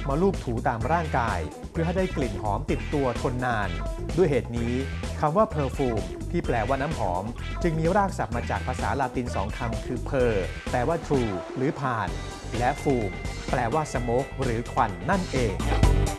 มาลูบถูตามร่างกายเพื่อให้ได้กลิ่นหอมติดตัวทนนานด้วยเหตุนี้คำว่า perfume ที่แปลว่าน้ำหอมจึงมีรากศัพท์มาจากภาษาลาติน2 คำคือ per แปลว่า true หรือผ่านและ fume แปลว่า smoke หรือควันนั่นเอง